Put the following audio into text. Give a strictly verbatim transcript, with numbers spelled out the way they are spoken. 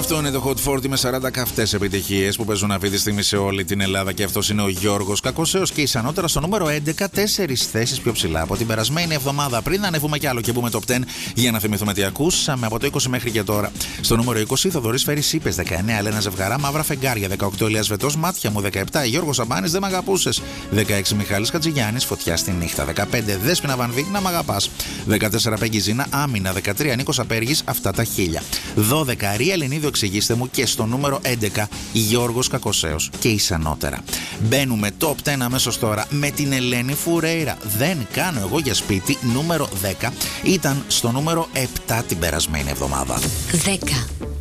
Αυτό είναι το Hot σαράντα με σαράντα καυτές επιτυχίες που παίζουν αυτή τη στιγμή σε όλη την Ελλάδα. Και αυτός είναι ο Γιώργος Κακοσέος και ησανότερα στο νούμερο έντεκα, τέσσερις θέσεις πιο ψηλά από την περασμένη εβδομάδα. Πριν ανέβουμε κι άλλο και μπούμε top δέκα για να θυμηθούμε τι ακούσαμε από το είκοσι μέχρι και τώρα. Στο νούμερο είκοσι, Θοδωρής Φέρης Είπες, δεκαεννέα Ελένα Ζευγαρά, Μαύρα Φεγγάρια, δεκαοκτώ Ηλίας Βετός, Μάτια μου, δεκαεπτά Γιώργος Σαμπάνης, Δεν Μ' Αγαπούσες, δεκαέξι Μιχάλης Χατζηγιάννης, Φωτιά στη νύχτα, δεκαπέντε Δέσποινα Βανδύ, Να Μ' Αγαπάς, δεκατέσσερα Πέγγι Ζήνα, Άμυνα, δεκατρία Νίκος Απέργης, Αυτά τα χίλια, δώδεκα Ρία Ελληνίδου, Εξηγήστε μου, και στο νούμερο έντεκα Γιώργος Κακοσέος και ησανότερα. Μπαίνουμε top δέκα αμέσως τώρα με την Ελένη Φουρέιρα. Δεν κάνω εγώ για σπίτι, νούμερο δέκα, ήταν στο νούμερο επτά την περασμένη εβδομάδα. δέκα.